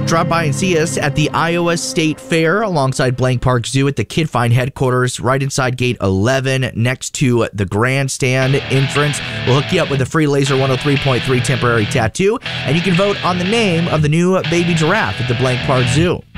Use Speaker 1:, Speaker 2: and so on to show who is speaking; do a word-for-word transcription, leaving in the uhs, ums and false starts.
Speaker 1: drop by and see us at the Iowa State Fair alongside Blank Park Zoo at the Kid Find headquarters, right inside gate eleven, next to the grandstand entrance. We'll hook you up with a free Laser one oh three point three temporary tattoo, and you can vote on the name of the new baby giraffe at the Blank Park Zoo.